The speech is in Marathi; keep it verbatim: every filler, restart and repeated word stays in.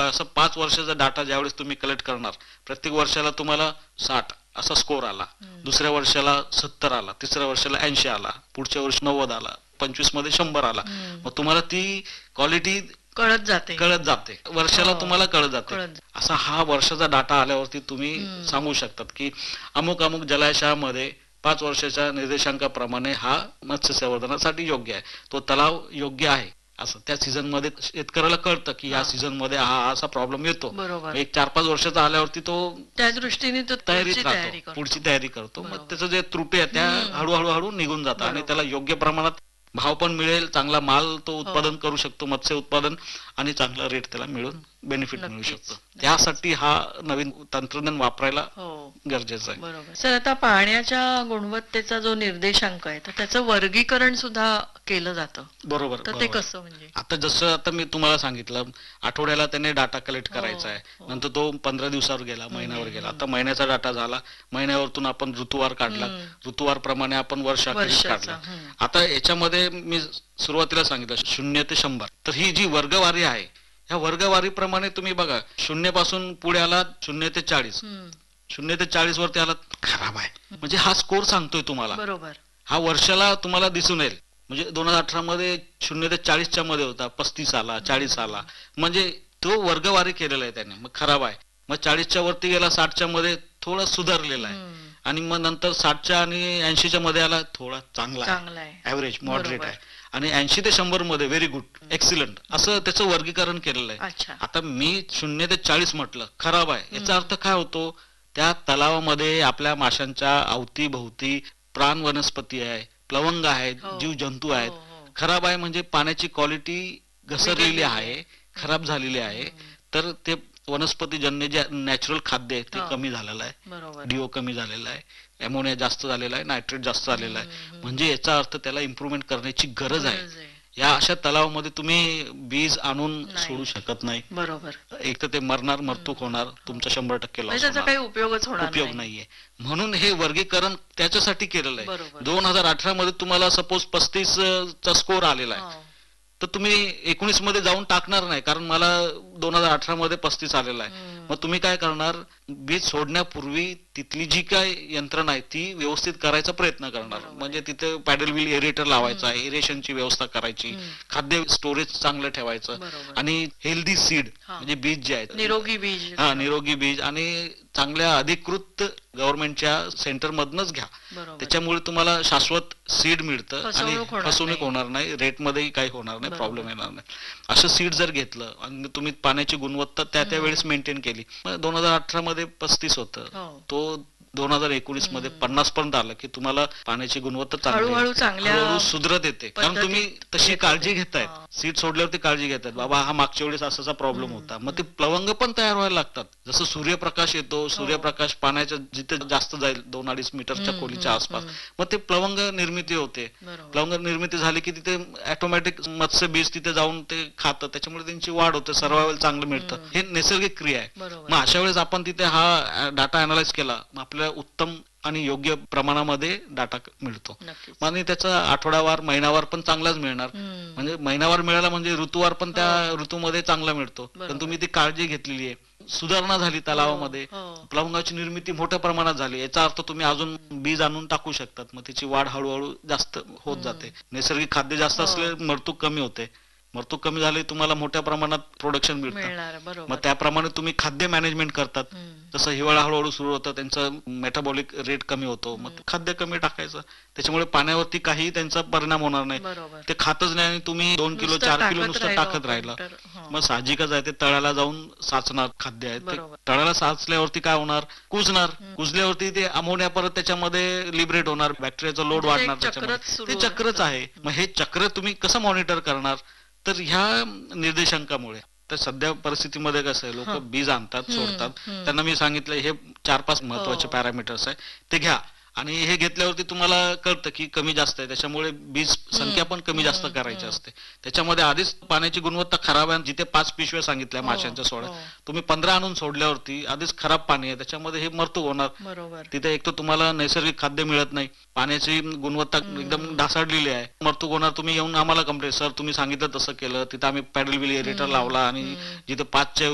असं पाच वर्षाचा डाटा ज्यावेळेस तुम्ही कलेक्ट करणार, प्रत्येक वर्षाला तुम्हाला साठ असा स्कोर आला, दुसऱ्या वर्षाला सत्तर आला, तिसऱ्या वर्षाला ऐंशी आला, पुढच्या वर्षी नव्वद आला, पंचवीस मध्ये शंभर आला, मग तुम्हाला ती क्वालिटी कळत जाते कळत जाते वर्षाला तुम्हाला कळत जाते. असा हा वर्षाचा डाटा आल्यावरती तुम्ही सांगू शकतात की अमुक अमुक जलाशयामध्ये पाच वर्षाच्या निर्देशांकाप्रमाणे हा मत्स्य संवर्धनासाठी योग्य आहे, तो तलाव योग्य आहे. असं त्या सीझन मध्ये शेतकऱ्याला कळतं की या सीझन मध्ये हा असा प्रॉब्लेम येतो. एक चार पाच वर्षाचा आल्यावरती तो त्या दृष्टीने तयारीत राहतो, पुढची तयारी करतो. मग त्याचं जे त्रुटी आहे त्या हळूहळू हळू निघून जातात आणि त्याला योग्य प्रमाणात भाव पण मिळेल, चांगला माल तो उत्पादन करू शकतो, मत्स्य उत्पादन, आणि चांगला रेट त्याला मिळून बेनिफिट मिळू शकतो. त्यासाठी हा नवीन तंत्रज्ञान वापरायला गरजेचं आहे. बरोबर सर. आता पाण्याच्या गुणवत्तेचा जो निर्देशांक आहे तर त्याचं वर्गीकरण सुद्धा केलं जातं. बरोबर. तर ते कसं म्हणजे आता जसं आता मी तुम्हाला सांगितलं आठवड्याला त्याने डाटा कलेक्ट करायचा आहे, नंतर तो पंधरा दिवसावर गेला, महिन्यावर गेला, आता महिन्याचा डाटा झाला, महिन्यावरतून आपण ऋतुवार काढला, ऋतुवार प्रमाणे आपण वर्ष काढला. आता याच्यामध्ये मी सुरुवातीला सांगितलं शून्य ते शंभर, तर ही जी वर्गवारी आहे ह्या वर्गवारीप्रमाणे तुम्ही बघा, शून्य पासून पुढे आला शून्य ते चाळीस, शून्य ते चाळीस वरती आला खराब आहे, म्हणजे हा स्कोर सांगतोय तुम्हाला. बरोबर. हा वर्षाला तुम्हाला दिसून येईल. म्हणजे दोन हजार अठरा मध्ये शून्य ते चाळीसच्या मध्ये होता, पस्तीस आला, चाळीस आला, म्हणजे तो वर्गवारी केलेला आहे त्याने, मग खराब आहे. मग चाळीसच्या वरती गेला, साठच्या मध्ये थोडा सुधारलेला आहे, आणि मग नंतर साठच्या आणि ऐंशीच्या मध्ये आला, थोडा चांगला आहे, ऍव्हरेज मॉडरेट आहे, आणि ऐंशी ते शंभर मध्ये व्हेरी गुड, एक्सिलंट, असं त्याचं वर्गीकरण केलेलं आहे. आता मी शून्य ते चाळीस म्हटलं खराब आहे, याचा अर्थ काय होतो, त्या तलावामध्ये आपल्या माशांच्या अवतीभोवती प्राण वनस्पती आहे, प्लवंग आहेत, जीव जंतू आहेत. खराब आहे म्हणजे पाण्याची क्वालिटी घसरलेली आहे, खराब झालेली आहे, तर ते वनस्पतीजन्य जे नॅचरल खाद्य आहे ते कमी झालेलं आहे, डीओ कमी झालेला आहे, अमोनिया जास्त झालेला आहे, नायट्रेट जास्त झालेला आहे, म्हणजे याचा अर्थ त्याला इम्प्रुव्हमेंट करण्याची गरज आहे. या अशा तलावामध्ये तुम्ही बीज आणून सोडू शकत नाही. बरोबर. एक तर ते मरणार, मर्तूक होणार, तुमचा शंभर टक्के लॉस होणार, काही उपयोगच होणार उपयोग नाहीये. म्हणून हे वर्गीकरण त्याच्यासाठी केलेलं आहे. दोन हजार अठरा मध्ये तुम्हाला सपोज पस्तीस चा स्कोर आलेला आहे, तर तुम्ही एकोणीस मध्ये जाऊन टाकणार नाही, कारण मला दोन हजार अठरा मध्ये पस्तीस आलेला आहे. मग तुम्ही काय करणार, बीज सोडण्यापूर्वी तिथली जी काय यंत्रणा आहे ती व्यवस्थित करायचा प्रयत्न करणार. म्हणजे तिथे पॅडल व्हील एरेटर लावायचा, एरेशनची व्यवस्था करायची, खाद्य स्टोरेज चांगलं ठेवायचं, आणि हेल्दी सीड म्हणजे बीज जे आहेत, निरोगी बीज, हा निरोगी बीज, आणि चांगल्या अधिकृत गव्हर्नमेंटच्या सेंटर मधनच घ्या. त्याच्यामुळे तुम्हाला शाश्वत सीड मिळतं आणि फसवणूक होणार नाही, रेट मध्येही काही होणार नाही, प्रॉब्लेम येणार नाही. असं सीड जर घेतलं आणि तुम्ही पाण्याची गुणवत्ता त्या त्यावेळेस मेंटेन केली, दोन हजार अठरा मध्ये पस्तीस होतं, तो दोन हजार एकोणीस मध्ये पन्नास पर्यंत आलं की तुम्हाला पाण्याची गुणवत्ता चांगली सुधरत येते, कारण तुम्ही तशी काळजी घेताय, सीड सोडल्यावरती काळजी घेतात, बाबा हा मागच्या वेळेस असाचा प्रॉब्लेम होता. मग ते प्लवंग पण तयार व्हायला लागतात. जसं सूर्यप्रकाश येतो, सूर्यप्रकाश पाण्याच्या जिथे जास्त जाईल दोन अडीच मीटरच्या खोलीच्या आसपास, मग ते प्लवंग निर्मिती होते. प्लवंग निर्मिती झाली की तिथे ऑटोमॅटिक मत्स्य बीज तिथे जाऊन ते खातं, त्याच्यामुळे त्यांची वाढ होते, सर्वायवल चांगलं मिळतं. हे नैसर्गिक क्रिया आहे. मग अशा वेळेस आपण तिथे हा डाटा अनालाइज केला, आपल्याला उत्तम आणि योग्य प्रमाणामध्ये डाटा मिळतो, आणि त्याचा आठवडावार महिनावार पण चांगलाच मिळणार. म्हणजे महिनावार मिळाला म्हणजे ऋतुवार पण त्या ऋतूमध्ये चांगला मिळतो, पण तुम्ही ती काळजी घेतलेली आहे, सुधारणा झाली तलावामध्ये, प्लवंगाची निर्मिती मोठ्या प्रमाणात झाली, याचा अर्थ तुम्ही अजून बीज आणून टाकू शकतात. मग त्याची वाढ हळूहळू जास्त होत जाते. नैसर्गिक खाद्य जास्त असले मरतूक कमी होते, मरतूक कमी झाले तुम्हाला मोठ्या प्रमाणात प्रोडक्शन मिळतं. मग त्याप्रमाणे तुम्ही खाद्य मॅनेजमेंट करतात. जसं हिवाळा हळूहळू सुरू होतं, त्यांचं मेटाबॉलिक रेट कमी होतो, मग खाद्य कमी टाकायचं, त्याच्यामुळे पाण्यावरती काही त्यांचा परिणाम होणार नाही, ते खातच नाही, आणि तुम्ही दोन किलो चार किलो नुसतं टाकत राहिला, मग साहजिकच आहे ते तळ्याला जाऊन साचणार खाद्य आहे. ते तळ्याला साचल्यावरती काय होणार, कुजणार, कुजल्यावरती ते अमोनिया परत त्याच्यामध्ये लिबरेट होणार, बॅक्टेरियाचा लोड वाढणार, त्याच्यामध्ये ते चक्रच आहे. मग हे चक्र तुम्ही कसं मॉनिटर करणार, तर ह्या निर्देशांकामुळे. तर सध्या परिस्थितीमध्ये कसं आहे, लोक बीज आणतात, सोडतात, त्यांना मी सांगितलं हे चार पाच महत्वाचे पॅरामीटर्स आहे ते घ्या, आणि हे घेतल्यावरती तुम्हाला कळतं की कमी जास्त आहे, त्याच्यामुळे बीज संख्या पण कमी जास्त करायची असते. त्याच्यामध्ये आधीच पाण्याची गुणवत्ता खराब आहे, जिथे पाच पिशव्या सांगितल्या माशांच्या सोड्या, तुम्ही पंधरा आणून सोडल्यावरती आधीच खराब पाणी आहे, त्याच्यामध्ये हे मरतूक होणार. तिथे एक तर तुम्हाला नैसर्गिक खाद्य मिळत नाही, पाण्याची गुणवत्ता एकदम ढासाळलेली आहे, मरतूक होणार. तुम्ही येऊन आम्हाला कंप्लेंट, सर तुम्ही सांगितलं तसं केलं, तिथे आम्ही पॅडल व्हील एरेटर लावला, आणि जिथे पाचच्या